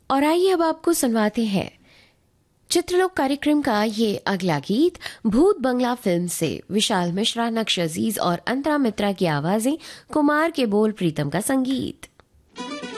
और आइए अब आपको सुनवाते हैं चित्रलोक कार्यक्रम का ये अगला गीत भूत बंगला फिल्म से। विशाल मिश्रा, नक्श अजीज और अंतरा मित्रा की आवाजें, कुमार के बोल, प्रीतम का संगीत।